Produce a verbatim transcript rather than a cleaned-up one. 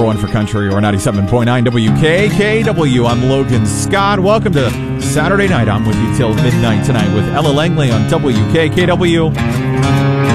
number one for country, or ninety-seven point nine W K K W. I'm Logan Scott. Welcome to Saturday Night. I'm with you till midnight tonight with Ella Langley on W K K W.